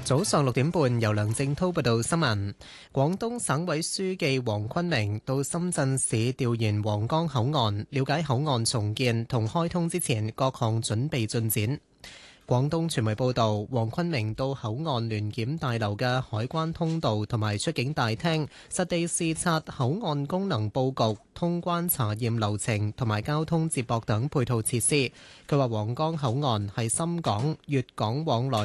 早上6點半，由梁正滔報道新聞。廣東省委書記黃坤明到深圳市調研皇崗口岸，了解口岸重建同開通之前各項準備進展。廣東傳媒報道，黃坤明到口岸聯檢大樓嘅海關通道同埋出境大廳，實地視察口岸功能佈局、通關查驗流程同埋交通接駁等配套設施。佢話皇崗口岸係深港、粵港往來